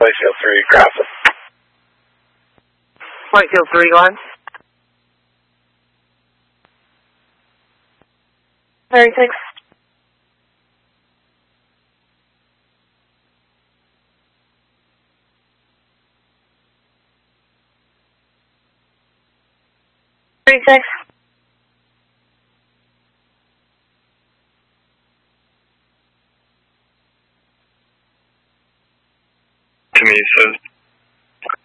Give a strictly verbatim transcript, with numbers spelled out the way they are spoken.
Whitefield three, crossing. Whitefield three, go on. thirty-six. thirty-six. To me, it says